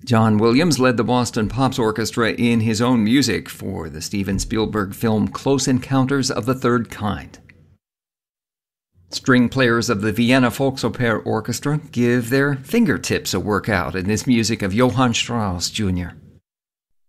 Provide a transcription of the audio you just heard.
John Williams led the Boston Pops Orchestra in his own music for the Steven Spielberg film Close Encounters of the Third Kind. String players of the Vienna Volksoper Orchestra give their fingertips a workout in this music of Johann Strauss Jr.